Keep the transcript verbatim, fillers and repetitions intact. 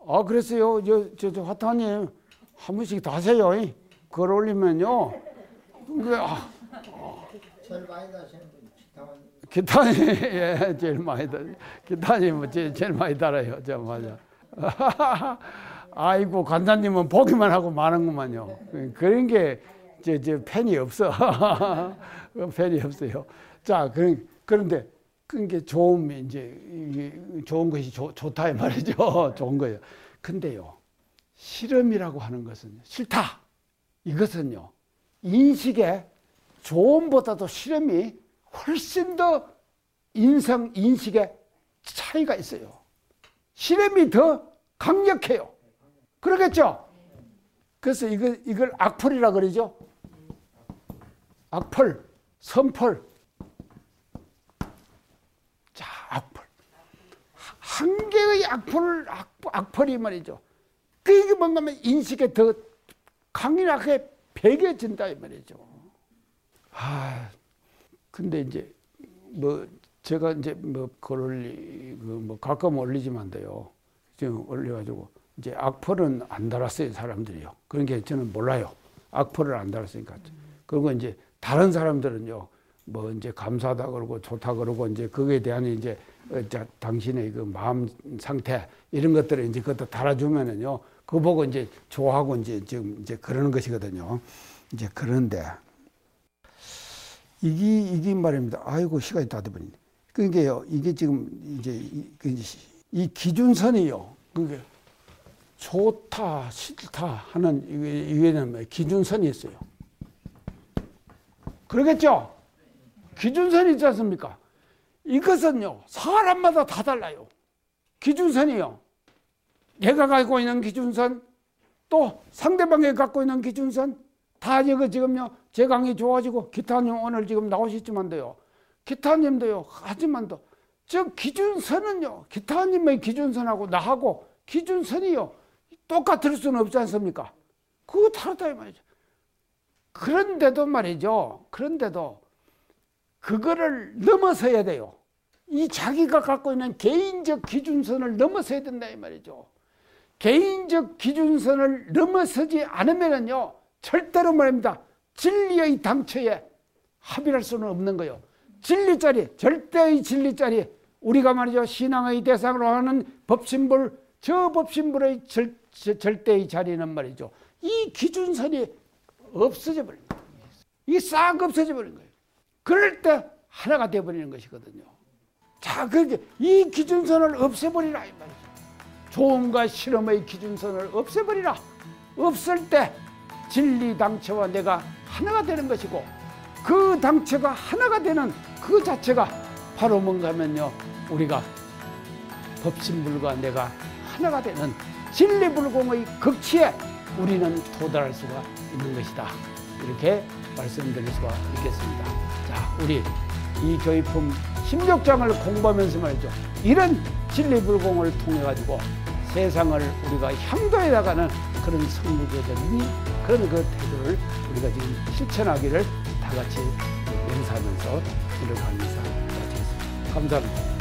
아, 그랬어요. 저, 저, 저 화타님 한 번씩 다 하세요. 글 올리면요. 그, 아, 제일 많이 다시는 분 기타원. 기타님, 예, 제일 많이 달, 기타님은 제일, 제일 많이 달아요. 저, 맞아. 아이고, 관장님은 보기만 하고 마는구만요. 그런 게, 저, 저, 팬이 없어. 팬이 없어요. 자, 그, 그런데, 그게 좋은, 이제, 이게 좋은 것이 좋, 좋다, 이 말이죠. 좋은 거예요. 근데요, 실험이라고 하는 것은 싫다. 이것은요, 인식의 조언보다도 실험이 훨씬 더 인성, 인식에 차이가 있어요. 실험이 더 강력해요. 그러겠죠? 그래서 이걸, 이걸 악플이라 그러죠? 악플, 선플. 자, 악플. 한 개의 악플을, 악, 악플이 말이죠. 그게 뭔가 하면 인식에 더 강력하게 배겨진다, 이 말이죠. 아, 근데 이제, 뭐, 제가 이제 뭐, 글 올리, 그 뭐, 가끔 올리지만도요. 지금 올려가지고, 이제 악플은 안 달았어요, 사람들이요. 그런 게 저는 몰라요. 악플을 안 달았으니까. 그리고 이제 다른 사람들은요, 뭐, 이제 감사하다 그러고 좋다 그러고, 이제 거기에 대한 이제, 자, 당신의 그 마음 상태, 이런 것들을 이제 그것도 달아주면은요, 그거 보고 이제 좋아하고 이제 지금 이제 그러는 것이거든요. 이제 그런데, 이게, 이게 말입니다. 아이고, 시간이 다 돼버리네. 그게요, 이게 지금 이제 이, 이 기준선이요. 그게 좋다, 싫다 하는 이게는 기준선이 있어요. 그러겠죠? 기준선이 있지 않습니까? 이것은요, 사람마다 다 달라요. 기준선이요. 내가 갖고 있는 기준선, 또 상대방이 갖고 있는 기준선, 다 이거 지금요, 제 강의 좋아지고, 기타님 오늘 지금 나오셨지만도요, 기타님도요, 하지만도, 저 기준선은요, 기타님의 기준선하고 나하고 기준선이요, 똑같을 수는 없지 않습니까? 그거 다르다, 이 말이죠. 그런데도 말이죠, 그런데도, 그거를 넘어서야 돼요. 이 자기가 갖고 있는 개인적 기준선을 넘어서야 된다, 이 말이죠. 개인적 기준선을 넘어서지 않으면은요, 절대로 말입니다. 진리의 당처에 합의할 수는 없는 거예요. 진리짜리, 절대의 진리짜리, 우리가 말이죠, 신앙의 대상으로 하는 법신불, 저 법신불의 절, 절대의 자리는 말이죠, 이 기준선이 없어져 버린 거예요. 이게 싹 없어져 버린 거예요. 그럴 때 하나가 되어버리는 것이거든요. 자, 그게 이 기준선을 없애버리라, 이 말이죠. 조언과 실험의 기준선을 없애버리라. 없을 때 진리 당체와 내가 하나가 되는 것이고, 그 당체가 하나가 되는 그 자체가 바로 뭔가 하면요, 우리가 법신불과 내가 하나가 되는 진리불공의 극치에 우리는 도달할 수가 있는 것이다. 이렇게 말씀드릴 수가 있겠습니다. 자, 우리 이 교의품 십육 장을 공부하면서 말이죠, 이런 진리불공을 통해 가지고 세상을 우리가 향도해 나가는 그런 성무제적인 그런 그 태도를 우리가 지금 실천하기를 다 같이 맹세하면서 이런 강의사 마치겠습니다. 감사합니다.